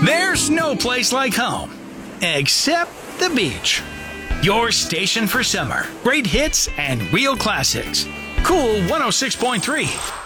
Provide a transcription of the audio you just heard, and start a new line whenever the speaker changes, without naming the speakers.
There's no place like home, except the beach. Your station for summer. Great hits and real classics. Cool 106.3.